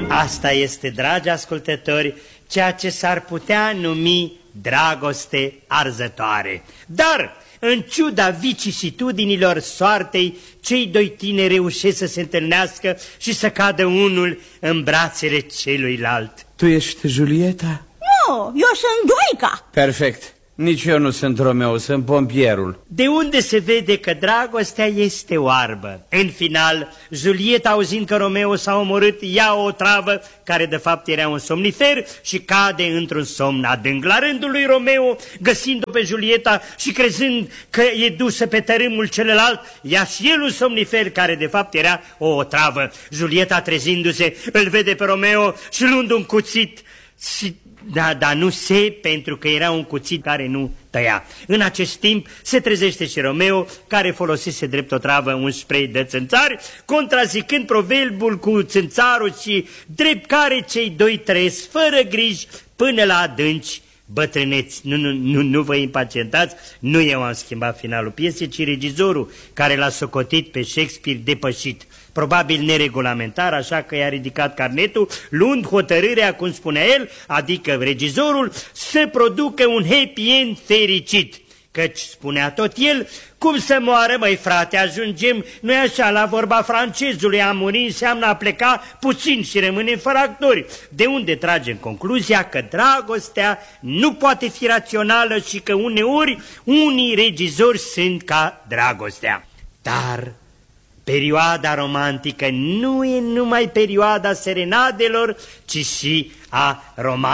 Asta este, dragi ascultători, ceea ce s-ar putea numi dragoste arzătoare. Dar, în ciuda vicisitudinilor soartei, cei doi tineri reușesc să se întâlnească și să cadă unul în brațele celuilalt. Tu ești Julieta? Nu, eu sunt Doica. Perfect. Nici eu nu sunt Romeo, sunt pompierul. De unde se vede că dragostea este oarbă. În final, Julieta, auzind că Romeo s-a omorât, ia o travă, care de fapt era un somnifer, și cade într-un somn adânc. La rândul lui Romeo, găsind-o pe Julieta și crezând că e dusă pe tărâmul celălalt, ia și el un somnifer, care de fapt era o otravă. Julieta, trezindu-se, îl vede pe Romeo și luând un cuțit și... Dar nu se, pentru că era un cuțit care nu tăia. În acest timp se trezește și Romeo, care folosise drept o travă un spray de țânțari, contrazicând proverbul cu țânțarul, și drept care cei doi trăiesc fără griji până la adânci bătrâneți. Nu vă impacientați, nu eu am schimbat finalul piesei, ci regizorul, care l-a socotit pe Shakespeare depășit. Probabil neregulamentar, așa că i-a ridicat carnetul, luând hotărârea, cum spunea el, adică regizorul, să producă un happy end fericit. Căci, spunea tot el, cum să moară, măi frate, ajungem, nu-i așa, la vorba francezului, a muri înseamnă a pleca puțin și rămânem fără actori. De unde tragem concluzia că dragostea nu poate fi rațională și că uneori unii regizori sunt ca dragostea. Dar perioada romantică nu e numai perioada serenadelor, ci și a romantică.